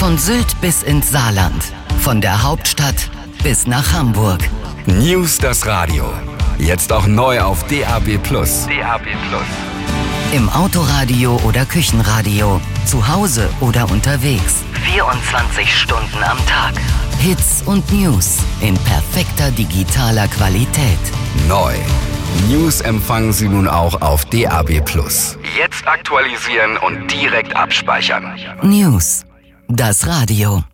Von Sylt bis ins Saarland. Von der Hauptstadt bis nach Hamburg. News das Radio. Jetzt auch neu auf DAB+. Im Autoradio oder Küchenradio. Zu Hause oder unterwegs. 24 Stunden am Tag. Hits und News in perfekter digitaler Qualität. Neu. News empfangen Sie nun auch auf DAB+. Jetzt aktualisieren und direkt abspeichern. News. Das Radio.